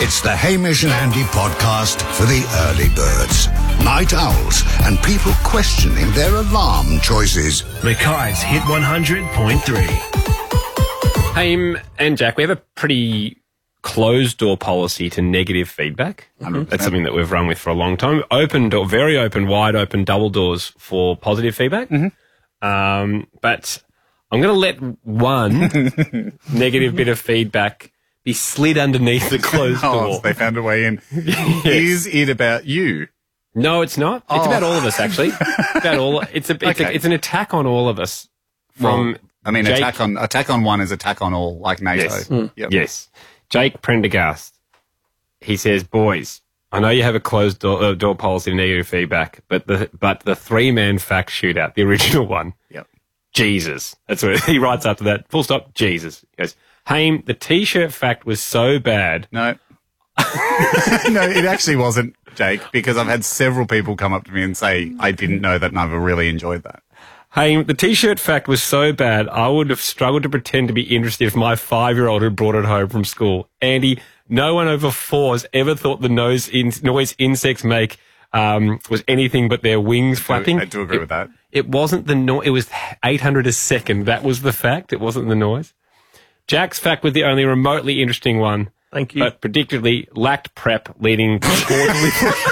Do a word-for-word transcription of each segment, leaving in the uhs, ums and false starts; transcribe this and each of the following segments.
It's the Hamish and Andy podcast for the early birds, night owls, and people questioning their alarm choices. Mackay's Hit one hundred point three. Haim and Jack, we have a pretty closed-door policy to negative feedback. Mm-hmm. That's something that we've run with for a long time. Open door, very open, wide open, double doors for positive feedback. Mm-hmm. Um, but I'm going to let one negative bit of feedback be slid underneath the closed oh, door. So they found a way in. Yes. Is it about you? No, it's not. Oh. It's about all of us, actually. It's about all. It's a. It's, Okay. a, it's an attack on all of us. From Well, I mean, Jake, attack on attack on one is attack on all, like NATO. Yes. Yep. Yes. Jake Prendergast. He says, "Boys, I know you have a closed door, uh, door policy of negative feedback, but the but the three man fact shootout, the original one, Yep. Jesus. That's what he writes after that. Full stop. Jesus. He goes, Haim, the t-shirt fact was so bad. No. No, it actually wasn't, Jake, because I've had several people come up to me and say I didn't know that and I've really enjoyed that. Haim, the t-shirt fact was so bad, I would have struggled to pretend to be interested if my five-year-old had brought it home from school. Andy, no one over four has ever thought the nose in, noise insects make um, was anything but their wings flapping. I do agree it, with that. It wasn't the noise. It was eight hundred a second. That was the fact. It wasn't the noise. Jack's fact was the only remotely interesting one. Thank you. But predictably lacked prep, leading to quarterly.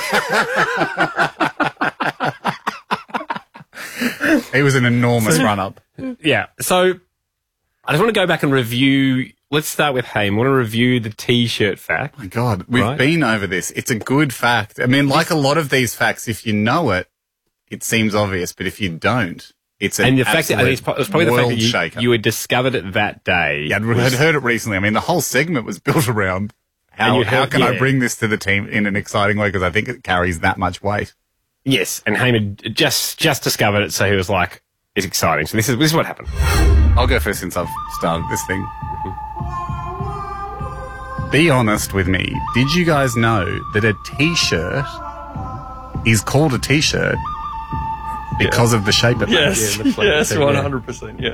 It was an enormous run-up. Yeah. So I just want to go back and review. Let's start with Haim. I want to review the t-shirt fact. My God, we've Right. been over this. It's a good fact. I mean, like a lot of these facts, if you know it, it seems obvious. But if you don't, it's an And the fact that I absolute think it's pro- it was probably the fact world that you, shaker. you had discovered it that day. Yeah, I'd had heard it recently. I mean, the whole segment was built around And how, you how heard- can I yeah. bring this to the team in an exciting way, because I think it carries that much weight. Yes, and Haim had just just discovered it, so he was like, "It's exciting." So this is this is what happened. I'll go first since I've started this thing. Be honest with me. Did you guys know that a T-shirt is called a T-shirt because of the shape of it? Yes, Yeah, the flag yes, too, yeah. one hundred percent, yes.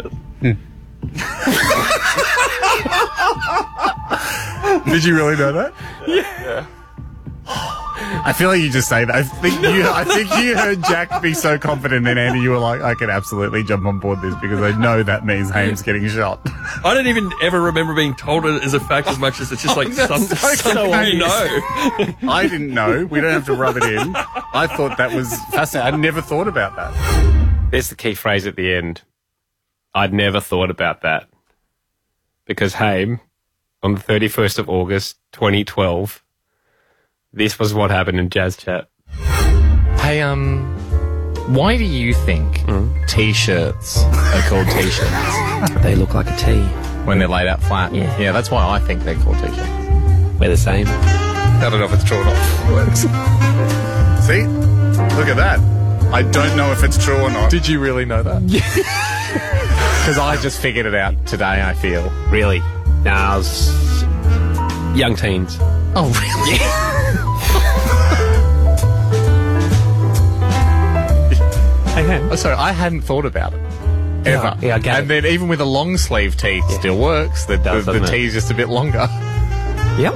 Did you really know that? Yeah. I feel like you just say that. I think you. I think you heard Jack be so confident, and Andy, you were like, "I can absolutely jump on board this because I know that means Haim's getting shot." I don't even ever remember being told it as a fact as much as it's just like That's some, so something nice. you know. I didn't know. We don't have to rub it in. I thought that was fascinating. I'd never thought about that. There's the key phrase at the end. I'd never thought about that because Haim, on the thirty-first of August, twenty twelve. This was what happened in Jazz Chat. Hey, um, why do you think T-shirts are called T-shirts They look like a T. when they're laid out flat? Yeah. Yeah, that's why I think they're called T-shirts. We're the same. I don't know if it's true or not. See? Look at that. I don't know if it's true or not. Did you really know that? Because I just figured it out today, I feel. Really? Now, I was young teens. Oh, really? Hey, Haim. Oh, sorry, I hadn't thought about it. Ever. yeah, I get and it. then even with a long sleeve tee, it still works. The, does, the, the doesn't it? tee is just a bit longer. Yep.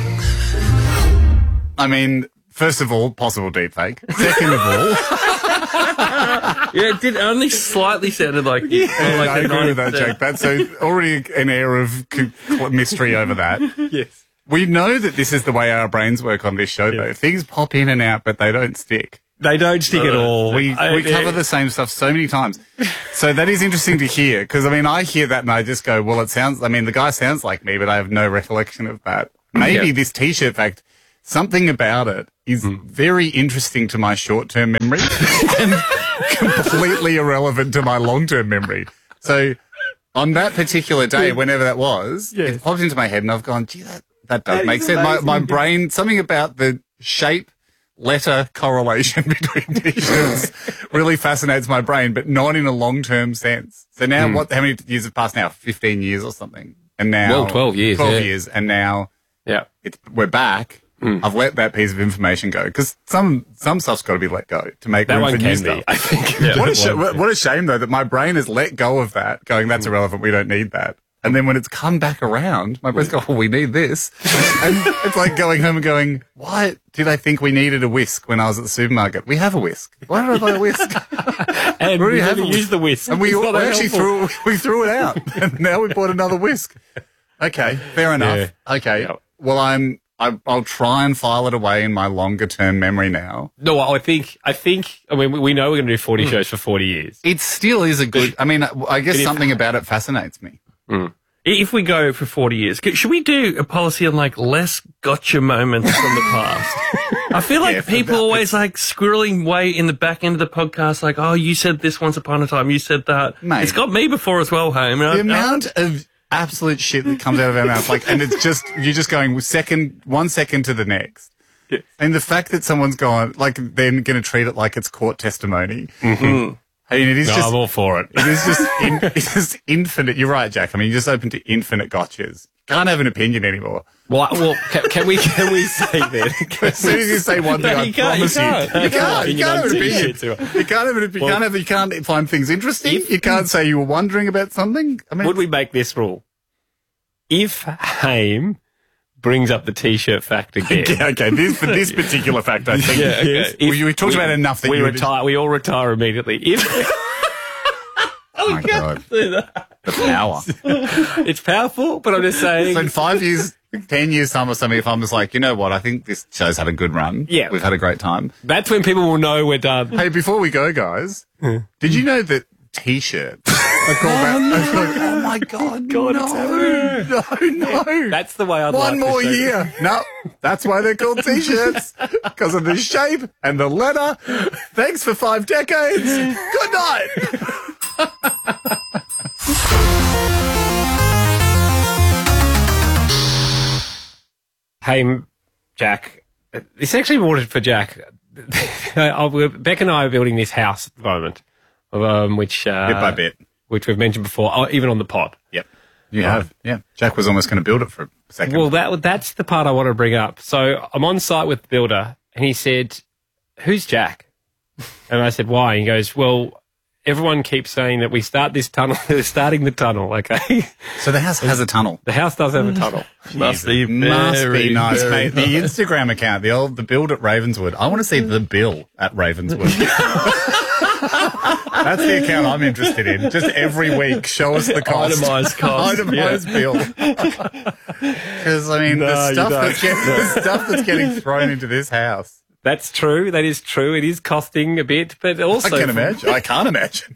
I mean, first of all, possible deepfake. Second of all, Yeah, it did only slightly sounded like yeah, like I a agree with that, ninety Jake. That's so already an air of c- cl- mystery over that. Yes. We know that this is the way our brains work on this show, though. Things pop in and out, but they don't stick. They don't stick at all. We I- we cover yeah. the same stuff so many times. So that is interesting to hear, because, I mean, I hear that and I just go, well, it sounds, I mean, the guy sounds like me, but I have no recollection of that. Maybe Yeah. this T-shirt fact, something about it is very interesting to my short-term memory and completely irrelevant to my long-term memory. So on that particular day, whenever that was, it popped into my head and I've gone, gee, that, that does That make is sense. My, amazing. my brain, something about the shape, letter correlation between T-shirts really fascinates my brain, but not in a long-term sense. So now, what? How many years have passed now? Fifteen years or something. And now, Well, twelve years, Twelve yeah. years, and now Yeah. it's we're back. I've let that piece of information go because some some stuff's got to be let go to make That room one for can new be, stuff. I think. What a sh- what a shame though that my brain has let go of that, going that's irrelevant. We don't need that. And then when it's come back around, my boys go, oh, we need this. And it's like going home and going, why do they think we needed a whisk when I was at the supermarket? We have a whisk. Why did I buy a whisk? And We we have never a whisk. used the whisk. And we, It's we not that actually helpful. threw, we threw it out. And now we bought another whisk. Okay, fair enough. Okay, Yeah. well, I'm, I, I'll try and file it away in my longer term memory now. No, I think, I think, I mean, we know we're going to do forty Hmm. shows for forty years. It still is a good, I mean, I guess It is- something about it fascinates me. If we go for forty years, should we do a policy on like less gotcha moments from the past? I feel like Yeah, for people that- always like squirreling way in the back end of the podcast, like, oh, you said this once upon a time, you said that. Mate. It's got me before as well, home. The amount of absolute shit that comes out of our mouth, like, and it's just, you're just going second, one second to the next. Yeah. And the fact that someone's gone, like, they're going to treat it like it's court testimony. Mm-hmm. I mean, it is No, just, I'm all for it. it is just, in, it's just infinite. You're right, Jack. I mean, you're just open to infinite gotchas. Can't have an opinion anymore. Well, well can, can we can we say that? As soon as you say one thing, No, I you can't, you promise you, can't. you can't. You Opinion can't on have an opinion. t-shirts or- You can't have an opinion. You can't have. You can't find things interesting. You can't say you were wondering about something. I mean, Would we make this rule? If Haim brings up the T-shirt fact again, yeah, okay. This for this particular fact, I think. Yeah, okay. yes, We, we talked we- about it enough that we you would- retire. We all retire immediately. If Oh my god, the power. it's powerful, but I'm just saying. So in five years, ten years time or something, if I'm just like, you know what, I think this show's had a good run. Yeah. We've had a great time. That's when people will know we're done. Hey, before we go, guys, did you know that T-shirts are called out? Oh my god, God, no, no, no. That's the way I'd One like more to show- year. No, that's why they're called T-shirts. Because of the shape and the letter. Thanks for five decades. Good night. Hey, M- Jack. It's actually more for Jack. Uh, we're- Beck and I are building this house at the moment, um, which uh, Bit by bit. which we've mentioned before, oh, even on the pod. Yep. You have. Yeah. Jack was almost going to build it for a second. Well, that that's the part I want to bring up. So I'm on site with the builder, and he said, "Who's Jack?" And I said, "Why?" And he goes, "Well, everyone keeps saying that we start this tunnel. We're starting the tunnel, okay? so the house has a tunnel. The house does have a tunnel. Must be Must very, be nice, very mate. The Instagram account, the old, the build at Ravenswood. I want to see the bill at Ravenswood. That's the account I'm interested in. Just every week, show us the cost. Itemised cost. Itemised bill. Because I mean, No, the you stuff don't. that's getting, the stuff that's getting thrown into this house. That's true. That is true. It is costing a bit, but also I can imagine. I can't imagine.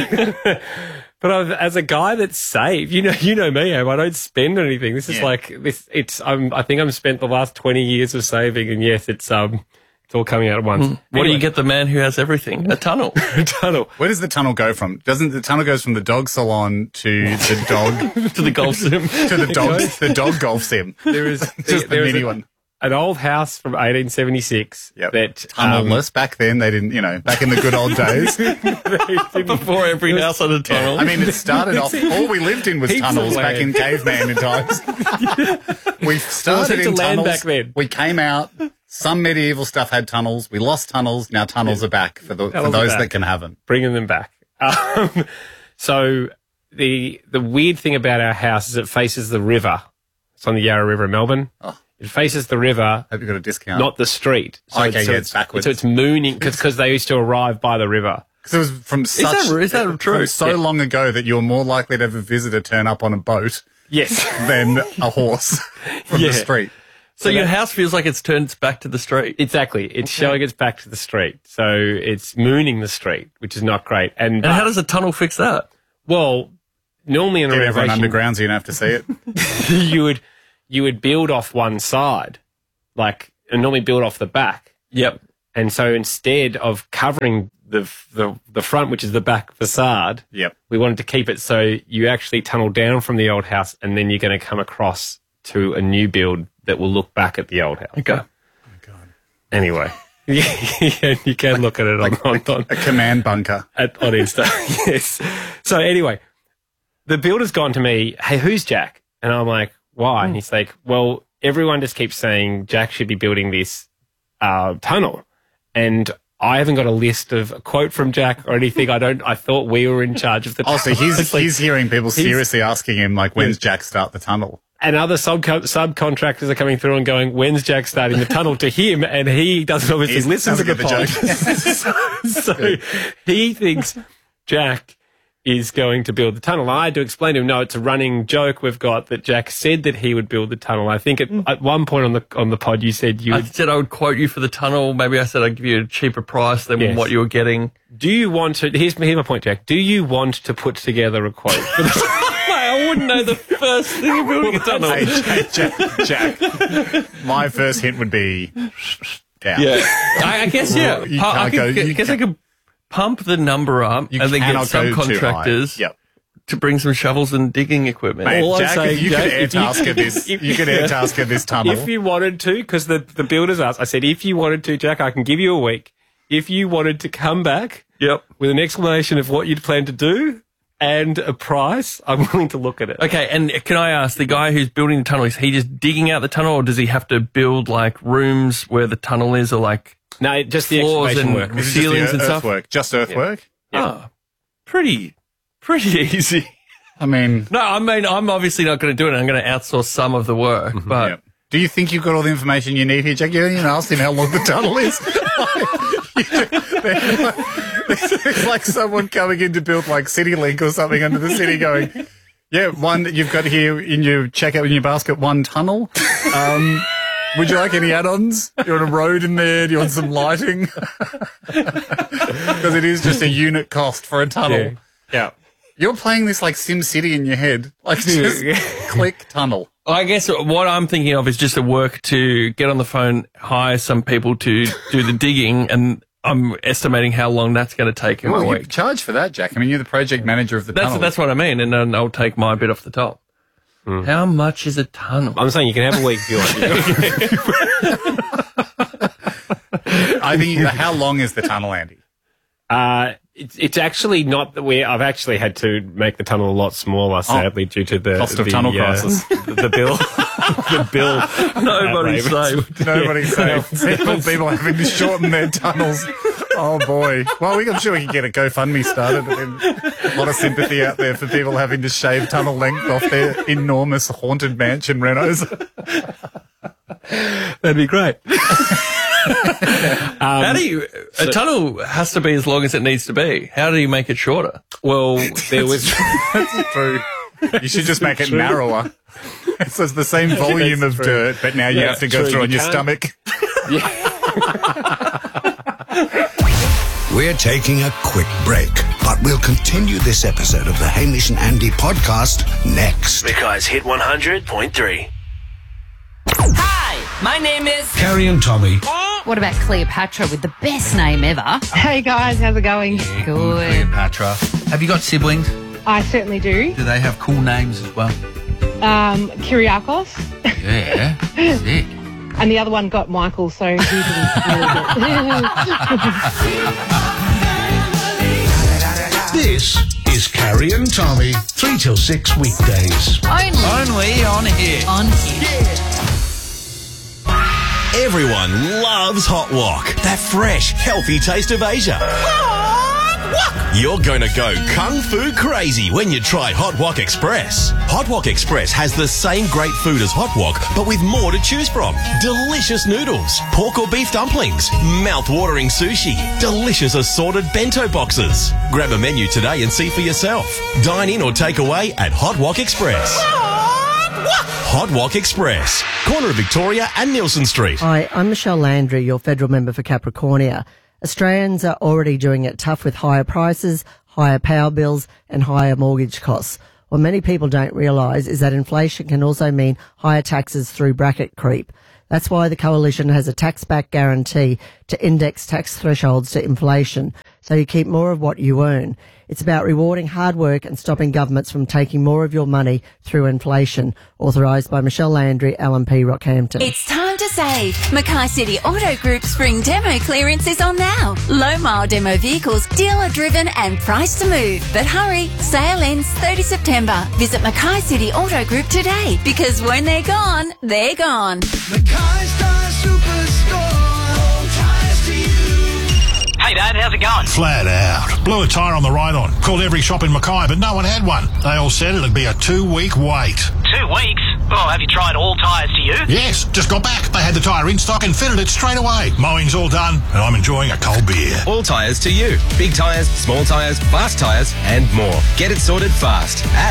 But I've, as a guy that's saved, you know, you know me, Em, I don't spend anything. This is Yeah. like this. It's. I'm, I think I've spent the last twenty years of saving, and yes, it's um, it's all coming out at once. What do you get the man who has everything? A tunnel. get? Tunnel. Where does the tunnel go from? Doesn't the tunnel goes from the dog salon to the dog to the golf sim. to the dog the dog golf sim? There is Just the there is mini a- one. An old house from eighteen seventy-six Yep. that um, Tunnelless back then. They didn't, you know, back in the good old days. Before every house had a tunnel. I mean, it started off, all we lived in was Heaps of tunnels back land. in caveman times. We started heaps in of land tunnels. back then. We came out. Some medieval stuff had tunnels. We lost tunnels. Now tunnels are back for, the, for Tunnels are those back. that can have them. bringing them back. Um, so the the weird thing about our house is it faces the river. It's on the Yarra River in Melbourne. Oh. It faces the river, Hope you got a discount. not the street. So Okay, so yeah, it's backwards. So it's mooning because they used to arrive by the river. Because it was from such that- is that true? from so Yeah. long ago that you're more likely to have a visitor turn up on a boat Yes. than a horse from Yeah. the street. so your house feels like it's turned back to the street. Exactly. It's showing it's back to the street. So it's mooning the street, which is not great. And, And how does a tunnel fix that? well, normally in a Get everyone renovation, underground so you don't have to see it. you would you would build off one side, like and normally build off the back. Yep. And so instead of covering the, the the front, which is the back facade, Yep. we wanted to keep it so you actually tunnel down from the old house and then you're going to come across to a new build that will look back at the old house. Okay. Anyway, yeah, you can look at it on, on, on, A command bunker. at, on Insta. Yes. So anyway, the builder's gone to me, hey, who's Jack? And I'm like, why? And he's like, well, everyone just keeps saying Jack should be building this uh, tunnel. And I haven't got a list of a quote from Jack or anything. I don't. I thought we were in charge of the. Oh, so he's like, he's hearing people seriously asking him like, "When's Jack start the tunnel?" And other sub subcontractors are coming through and going, "When's Jack starting the tunnel?" to him, and he doesn't obviously He's, listen to the pod. so, so he thinks Jack is going to build the tunnel. I had to explain to him, no, it's a running joke we've got that Jack said that he would build the tunnel. I think at, at one point on the on the pod you said you I would, said I would quote you for the tunnel. Maybe I said I'd give you a cheaper price than Yes. what you were getting. do you want to, here's, here's my point, Jack, do you want to put together a quote for the I wouldn't know the first thing of building a tunnel. Hey, Jack, Jack, Jack. My first hint would be down. Yeah, I, I guess yeah. You I, I can't could, go- I you guess I could pump the number up You and then get cannot go too high. subcontractors Yep. to bring some shovels and digging equipment. Mate, All I'm Jack, saying, if you Jack, could air if you- task her this, you could air task her this tunnel. If you wanted to, because the, the builders asked, I said, if you wanted to, Jack, I can give you a week. If you wanted to come back Yep. with an explanation of what you'd plan to do and a price, I'm willing to look at it. Okay, and can I ask, the guy who's building the tunnel, is he just digging out the tunnel, or does he have to build like rooms where the tunnel is, or like No, just the floors excavation and work. This is just the ceilings and earth- stuff? earthwork, just earthwork. Oh, pretty, pretty easy. I mean, No, I mean, I'm obviously not going to do it. I'm going to outsource some of the work, but yeah. Do you think you've got all the information you need here, Jack? You haven't even asked him how long the tunnel is. It's like someone coming in to build like CityLink or something under the city going, yeah, one, you've got here in your checkout in your basket, one tunnel. Um, would you like any add-ons? Do you want a road in there? Do you want some lighting? Because it is just a unit cost for a tunnel. Yeah. Yeah. You're playing this like Sim City in your head. Like just click tunnel. I guess what I'm thinking of is just a work to get on the phone, hire some people to do the digging, and I'm estimating how long that's going to take in Well, a you week. charge for that, Jack. I mean, you're the project manager of the That's tunnel. that's what I mean, and then I'll take my bit off the top. How much is a tunnel? I'm saying you can have a week if you want. I think. How long is the tunnel, Andy? Uh, it's, it's actually not that we. I've actually had to make the tunnel a lot smaller, sadly, due to the Cost of the, tunnel uh, crisis. The, the bill, the bill. Nobody's outlay. saved. Nobody's safe. People, people having to shorten their tunnels. Oh boy. Well, we, I'm sure we can get a GoFundMe started. And then a lot of sympathy out there for people having to shave tunnel length off their enormous haunted mansion renos. That'd be great. How do you? A tunnel has to be as long as it needs to be. How do you make it shorter? Well, there was. That's true. You should just make it narrower. So it's the same volume of true. dirt, but now you Yeah, have to go true. through You on your can't- stomach. We're taking a quick break, but we'll continue this episode of the Hamish and Andy podcast next. Because Hit one hundred point three. Hi, my name is... Carrie and Tommy. What about Cleopatra with the best name ever? Hey guys, how's it going? Good. Cleopatra. Have you got siblings? I certainly do. Do they have cool names as well? Um, Kyriakos, Yeah. Sick. and the other one got Michael, so he didn't really get. This is Carrie and Tommy, three till six weekdays. Only Only on here. on here. Everyone loves Hot Wok. That fresh, healthy taste of Asia. You're going to go kung fu crazy when you try Hot Wok Express. Hot Wok Express has the same great food as Hot Wok, but with more to choose from. Delicious noodles, pork or beef dumplings, mouth-watering sushi, delicious assorted bento boxes. Grab a menu today and see for yourself. Dine in or take away at Hot Wok Express. Hot Wok Express, corner of Victoria and Nielsen Street. Hi, I'm Michelle Landry, your federal member for Capricornia. Australians are already doing it tough with higher prices, higher power bills and higher mortgage costs. What many people don't realise is that inflation can also mean higher taxes through bracket creep. That's why the Coalition has a tax-back guarantee to index tax thresholds to inflation, so you keep more of what you earn. It's about rewarding hard work and stopping governments from taking more of your money through inflation. Authorised by Michelle Landry, L M P Rockhampton. It's time to save. Mackay City Auto Group Spring Demo Clearance is on now. Low mile demo vehicles, dealer driven and priced to move. But hurry, sale ends thirtieth September. Visit Mackay City Auto Group today, because when they're gone, they're gone. Hey, Dad, how's it going? Flat out. Blew a tyre on the ride-on. Called every shop in Mackay, but no one had one. They all said it'd be a two-week wait. Two weeks? Oh, have you tried All Tyres to you? Yes, just got back. They had the tyre in stock and fitted it straight away. Mowing's all done, and I'm enjoying a cold beer. All Tyres to you. Big tyres, small tyres, fast tyres, and more. Get it sorted fast.